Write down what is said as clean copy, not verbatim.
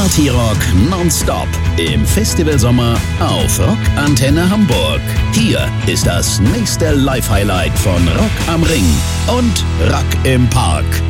Party Rock nonstop im Festivalsommer auf Rock Antenne Hamburg. Hier ist das nächste Live-Highlight von Rock am Ring und Rock im Park.